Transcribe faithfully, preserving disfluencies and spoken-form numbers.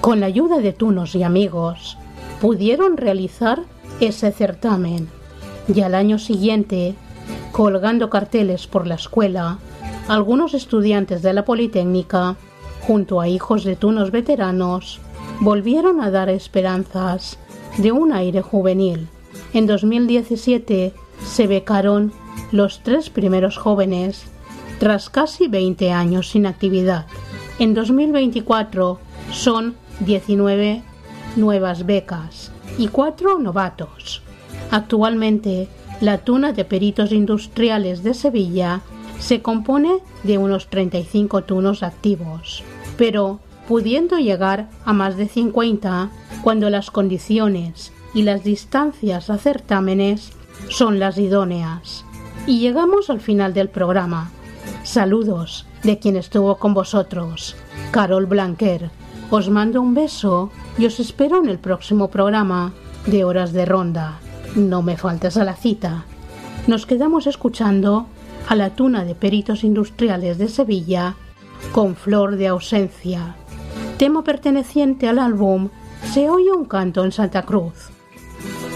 Con la ayuda de tunos y amigos, pudieron realizar ese certamen y al año siguiente, colgando carteles por la escuela, algunos estudiantes de la Politécnica, junto a hijos de tunos veteranos, volvieron a dar esperanzas de un aire juvenil. En dos mil diecisiete se becaron los tres primeros jóvenes tras casi veinte años sin actividad. En dos mil veinticuatro son diecinueve nuevas becas y cuatro novatos. Actualmente, la Tuna de Peritos Industriales de Sevilla se compone de unos treinta y cinco tunos activos, pero pudiendo llegar a más de cincuenta cuando las condiciones y las distancias a certámenes son las idóneas. Y llegamos al final del programa. Saludos de quien estuvo con vosotros, Carol Blanquer. Os mando un beso y os espero en el próximo programa de Horas de Ronda. No me faltes a la cita. Nos quedamos escuchando a la Tuna de Peritos Industriales de Sevilla con Flor de Ausencia, tema perteneciente al álbum Se oye un canto en Santa Cruz.